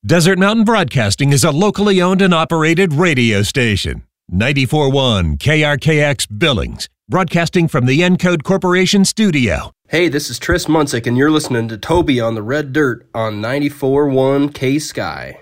Desert Mountain Broadcasting is a locally owned and operated radio station. 94.1 KRKX Billings, broadcasting from the Encode Corporation studio. Hey, this is Tris Munsick, and you're listening to Toby on the Red Dirt on 94.1 K-Sky.